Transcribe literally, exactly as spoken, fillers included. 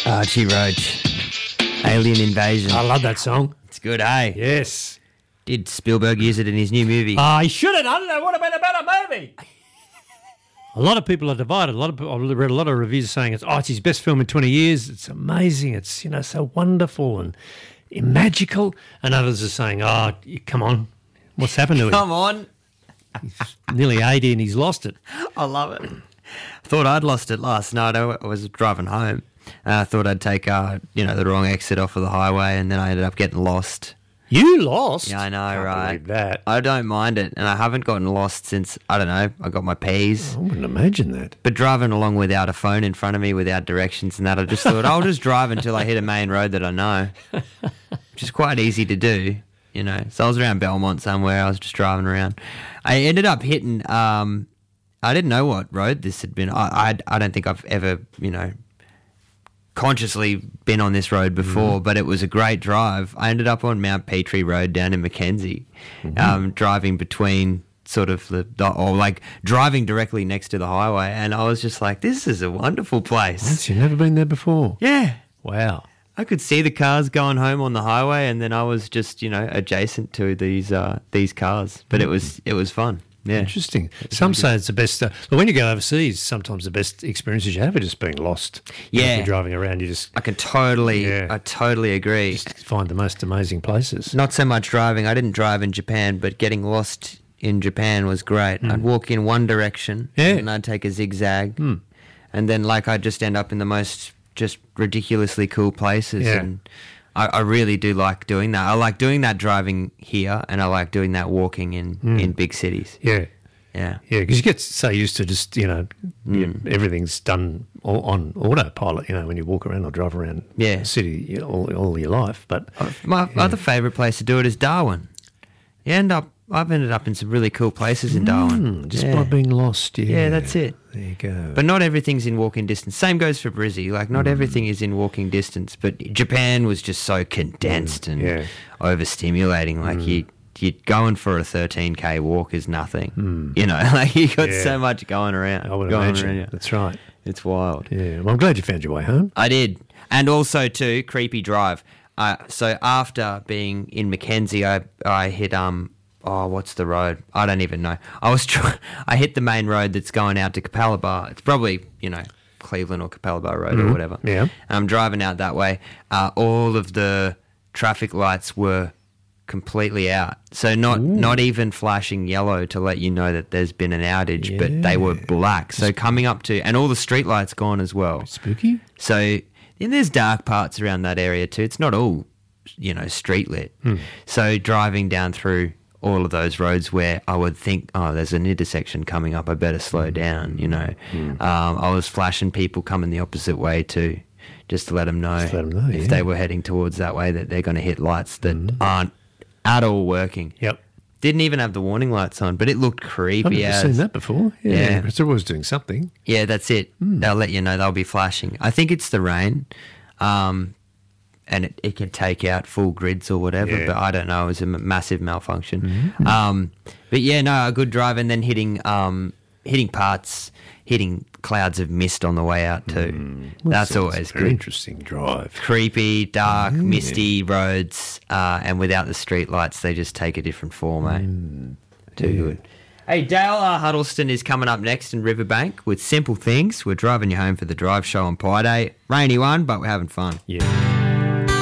Archie Roach. Alien Invasion. I love that song. It's good, eh? Yes. Did Spielberg use it in his new movie? I should have done it. What about a better movie? A lot of people are divided. A lot of people, I've read a lot of reviews saying it's, oh, it's his best film in twenty years. It's amazing. It's, you know, so wonderful and magical. And others are saying, oh, come on. What's happened to him? Come on. He's nearly eighty and he's lost it. I love it. I thought I'd lost it last night. I was driving home. And I thought I'd take, uh, you know, the wrong exit off of the highway, and then I ended up getting lost. You lost? Yeah, I know, Can't right? believe that. I don't mind it, and I haven't gotten lost since, I don't know, I got my P's. I wouldn't imagine that. But driving along without a phone in front of me, without directions and that, I just thought, I'll just drive until I hit a main road that I know, which is quite easy to do, you know. So I was around Belmont somewhere, I was just driving around. I ended up hitting, um, I didn't know what road this had been. I, I, I don't think I've ever, you know, consciously been on this road before, mm. but it was a great drive. I ended up on Mount Petrie Road down in Mackenzie, mm-hmm. um, driving between sort of the, the, or like driving directly next to the highway, and I was just like, this is a wonderful place. Yes, you've never been there before? Yeah. Wow. I could see the cars going home on the highway, and then I was just, you know, adjacent to these uh, these cars, but mm. it was it was fun. Yeah. Interesting. Some say it's the best. Uh, well, when you go overseas, sometimes the best experiences you have are just being lost. Yeah. If you're driving around, you just. I can totally, yeah. I totally agree. Just find the most amazing places. Not so much driving. I didn't drive in Japan, but getting lost in Japan was great. Mm. I'd walk in one direction, yeah. and I'd take a zigzag, mm. and then like I'd just end up in the most just ridiculously cool places. Yeah. And I, I really do like doing that. I like doing that driving here, and I like doing that walking in, mm. in big cities. Yeah. Yeah. Yeah, because you get so used to just, you know, Mm. you, everything's done all, on autopilot, you know, when you walk around or drive around Yeah. the city you know, all, all your life. But My yeah. other favourite place to do it is Darwin. You end up, I've ended up in some really cool places in Darwin. Mm, just yeah. by being lost, yeah. Yeah, that's it. There you go. But not everything's in walking distance. Same goes for Brizzy. Like, not Mm. everything is in walking distance. But Japan was just so condensed Mm, and yeah. overstimulating. Like, Mm. you, you're going for a thirteen K walk is nothing. Mm. You know, like, you got Yeah. so much going around. I would going imagine. around you. That's right. It's wild. Yeah, well, I'm glad you found your way home. I did. And also, too, Creepy Drive. Uh, so after being in Mackenzie, I, I hit... um. Oh, what's the road? I don't even know. I was try- I hit the main road that's going out to Capalaba. It's probably, you know, Cleveland or Capalaba Road Mm-hmm. or whatever. Yeah. And I'm driving out that way. Uh, all of the traffic lights were completely out. So not Ooh. not even flashing yellow to let you know that there's been an outage, but they were Yeah. black. So coming up to... And all the street lights gone as well. Spooky? So and there's dark parts around that area too. It's not all, you know, street lit. Hmm. So driving down through all of those roads where I would think, oh, there's an intersection coming up, I better slow down, you know. Mm. Um, I was flashing people coming the opposite way too, just to let them know, Just let 'em know, if yeah. they were heading towards that way that they're going to hit lights that Mm. aren't at all working. Yep. Didn't even have the warning lights on, but it looked I've creepy never as. seen that before. Yeah. Yeah. It's always doing something. Yeah, that's it. Mm. They'll let you know. They'll be flashing. I think it's the rain, um, and it, it can take out full grids or whatever, Yeah. but I don't know. It was a m- massive malfunction. Mhm. Um, but yeah, no, a good drive, and then hitting um, hitting parts, hitting clouds of mist on the way out too. Mm. Well, That's so always it's a very good. interesting drive. Creepy, dark, Yeah. misty roads, uh, and without the street lights, they just take a different form, eh? Mm. Too Yeah. good. Hey, Dale uh, Huddleston is coming up next in Riverbank with Simple Things. We're driving you home for the drive show on Pi Day. Rainy one, but we're having fun. Yeah.